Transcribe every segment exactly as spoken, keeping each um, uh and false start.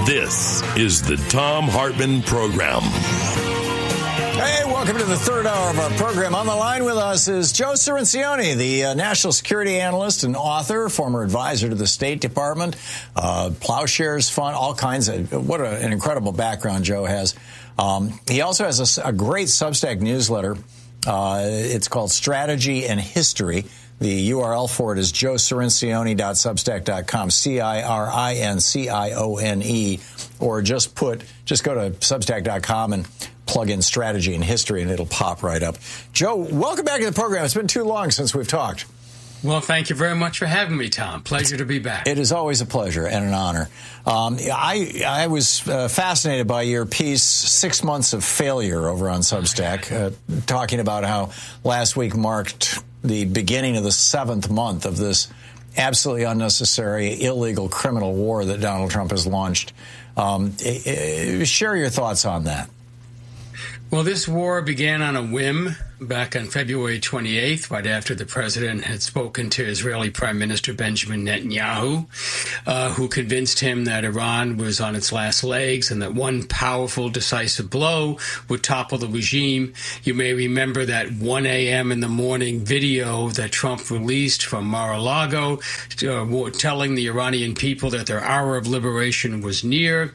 This is the Thom Hartmann Program. Hey, welcome to the third hour of our program. On the line with us is Joe Cirincione, the uh, national security analyst and author, former advisor to the State Department, uh, Plowshares Fund, all kinds of, what a, an incredible background Joe has. Um, he also has a, a great Substack newsletter. Uh, it's called Strategy and History. The U R L for it is joe cirincione dot substack dot com, C I R I N C I O N E, or just put, just go to substack dot com and plug in Strategy and History, and it'll pop right up. Joe, welcome back to the program. It's been too long since we've talked. Well, thank you very much for having me, Tom. Pleasure to be back. It is always a pleasure and an honor. Um, I I was uh, fascinated by your piece, Six Months of Failure, over on Substack, uh, talking about how last week marked the beginning of the seventh month of this absolutely unnecessary, illegal criminal war that Donald Trump has launched. Um, uh, share your thoughts on that. Well, this war began on a whim back on February twenty-eighth, right after the president had spoken to Israeli Prime Minister Benjamin Netanyahu, uh, who convinced him that Iran was on its last legs and that one powerful, decisive blow would topple the regime. You may remember that one a.m. in the morning video that Trump released from Mar-a-Lago, uh, telling the Iranian people that their hour of liberation was near.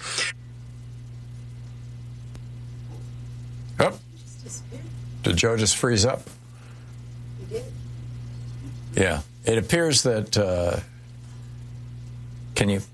Oh. Did Joe just freeze up? He did. Yeah. It appears that, uh, can you?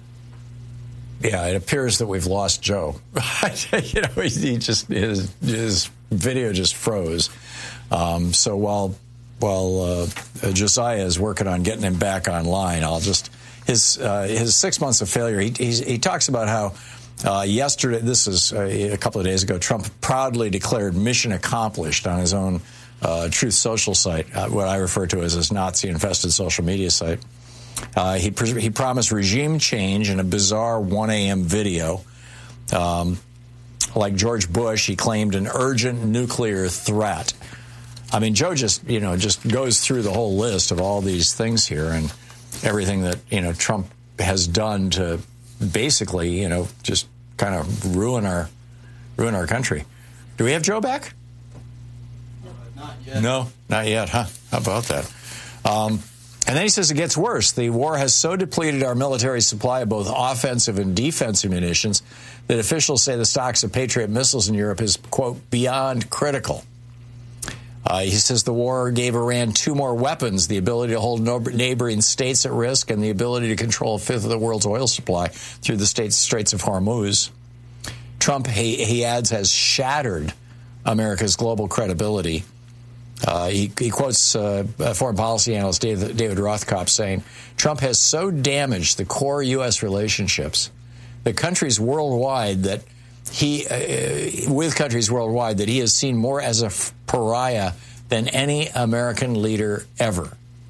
Yeah, it appears that we've lost Joe. you know, he, he just, his, his video just froze. Um, so while, while uh, Josiah is working on getting him back online, I'll just, his, uh, his six months of failure, he, he's, he talks about how Uh, yesterday, this is uh, a couple of days ago, Trump proudly declared mission accomplished on his own uh, Truth Social site, uh, what I refer to as his Nazi-infested social media site. Uh, he, pr- he promised regime change in a bizarre one a.m. video. Um, like George Bush, he claimed an urgent nuclear threat. I mean, Joe just, you know, just goes through the whole list of all these things here and everything that, you know, Trump has done to basically, you know, just kind of ruin our ruin our country. Do we have Joe back? Uh, not yet. No, not yet, huh? How about that? Um, and then he says it gets worse. The war has so depleted our military supply of both offensive and defensive munitions that officials say the stocks of Patriot missiles in Europe is, quote, beyond critical. Uh, he says the war gave Iran two more weapons, the ability to hold no- neighboring states at risk and the ability to control a fifth of the world's oil supply through the state's Straits of Hormuz. Trump, he, he adds, has shattered America's global credibility. Uh, he, he quotes uh, foreign policy analyst David, David Rothkopf saying, Trump has so damaged the core U S relationships that countries worldwide that He, uh, with countries worldwide, that he has seen more as a f- pariah than any American leader ever.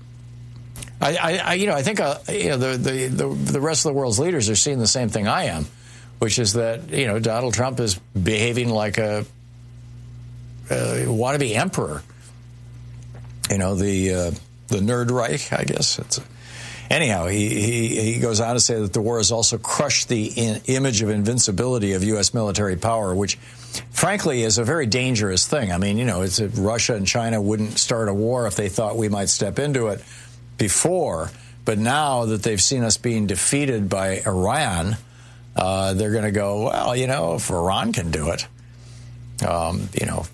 I, I, I you know, I think uh, you know the, the the the rest of the world's leaders are seeing the same thing I am, which is that you know Donald Trump is behaving like a, a wannabe emperor. You know the uh, the Nerd Reich, I guess it's. A, Anyhow, he, he he goes on to say that the war has also crushed the in, image of invincibility of U S military power, which, frankly, is a very dangerous thing. I mean, you know, it's Russia and China wouldn't start a war if they thought we might step into it before. But now that they've seen us being defeated by Iran, uh, they're going to go, well, you know, if Iran can do it, um, you know.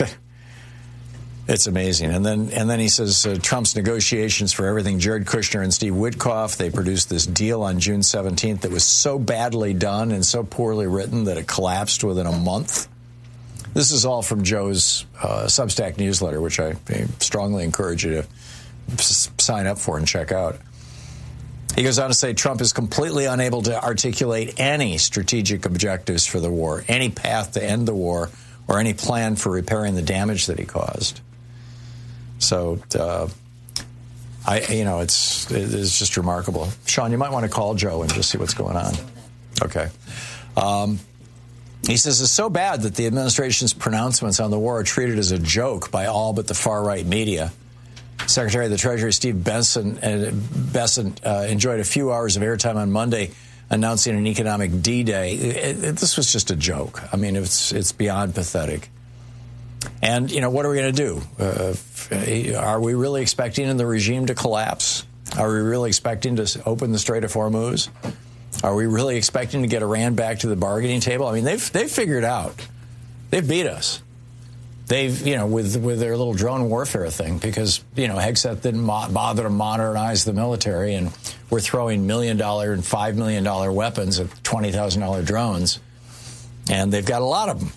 It's amazing. And then and then he says uh, Trump's negotiations for everything, Jared Kushner and Steve Witkoff, they produced this deal on June seventeenth that was so badly done and so poorly written that it collapsed within a month. This is all from Joe's uh, Substack newsletter, which I, I strongly encourage you to s- sign up for and check out. He goes on to say Trump is completely unable to articulate any strategic objectives for the war, any path to end the war, or any plan for repairing the damage that he caused. So, uh, I, you know, it's it's just remarkable. Sean, you might want to call Joe and just see what's going on. Okay. Um, he says it's so bad that the administration's pronouncements on the war are treated as a joke by all but the far-right media. Secretary of the Treasury Steve Benson, uh, Besson uh, enjoyed a few hours of airtime on Monday announcing an economic D-Day. It, it, this was just a joke. I mean, it's it's beyond pathetic. And, you know, what are we going to do? Uh, are we really expecting the regime to collapse? Are we really expecting to open the Strait of Hormuz? Are we really expecting to get Iran back to the bargaining table? I mean, they've they've figured out. They've beat us. They've, you know, with with their little drone warfare thing, because, you know, Hegseth didn't mo- bother to modernize the military, and we're throwing million dollar and five million dollar weapons at twenty thousand dollar drones, and they've got a lot of them.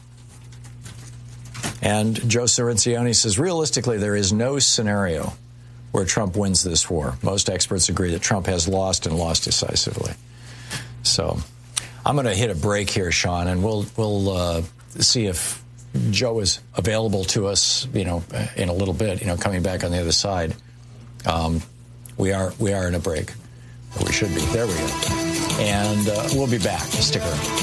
And Joe Cirincione says, realistically, there is no scenario where Trump wins this war. Most experts agree that Trump has lost and lost decisively. So I'm going to hit a break here, Sean, and we'll we'll uh, see if Joe is available to us, you know, in a little bit, you know, coming back on the other side. Um, we are we are in a break. We should be. There we go. And uh, we'll be back. Stick around.